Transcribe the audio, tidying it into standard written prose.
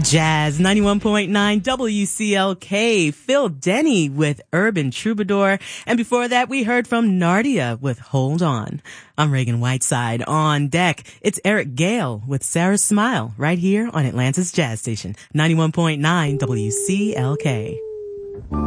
Jazz 91.9 WCLK, Phil Denny with Urban Troubadour. And before that, we heard from Nardia with Hold On. I'm Reagan Whiteside. On deck, it's Eric Gale with Sarah's Smile right here on Atlanta's Jazz Station, 91.9 WCLK.